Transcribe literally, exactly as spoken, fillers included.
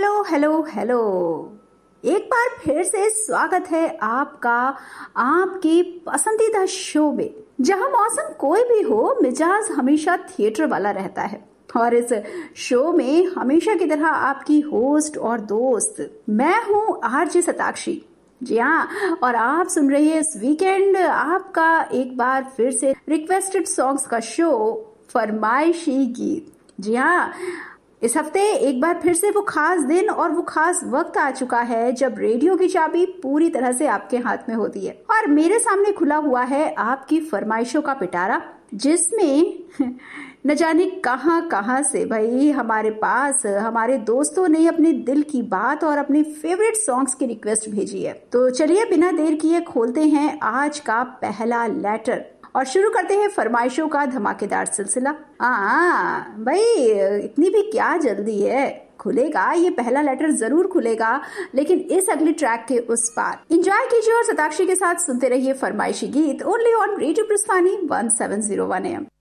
Hello hello hello, एक बार फिर से स्वागत है आपका आपके पसंदीदा शो में, जहां मौसम कोई भी हो मिजाज हमेशा थिएटर वाला रहता है। और इस शो में हमेशा की तरह आपकी होस्ट और दोस्त मैं हूं आरजे शताक्षी। जी हाँ, और आप सुन रहे हैं इस वीकेंड आपका एक बार फिर से रिक्वेस्टेड सॉन्ग्स का शो फरमाइशी गीत। जी हाँ, इस हफ्ते एक बार फिर से वो खास दिन और वो खास वक्त आ चुका है जब रेडियो की चाबी पूरी तरह से आपके हाथ में होती है और मेरे सामने खुला हुआ है आपकी फरमाइशों का पिटारा, जिसमें न जाने कहां कहां से भाई हमारे पास हमारे दोस्तों ने अपने दिल की बात और अपने फेवरेट सॉन्ग्स की रिक्वेस्ट भेजी है। तो चलिए बिना देर किए खोलते हैं आज का पहला लेटर और शुरू करते हैं फरमाइशों का धमाकेदार सिलसिला। हाँ भाई, इतनी भी क्या जल्दी है, खुलेगा ये पहला लेटर जरूर खुलेगा, लेकिन इस अगली ट्रैक के उस पार। एंजॉय कीजिए और शताक्षी के साथ सुनते रहिए फरमाइशी गीत only on radio प्रस्थानी one seven zero one M.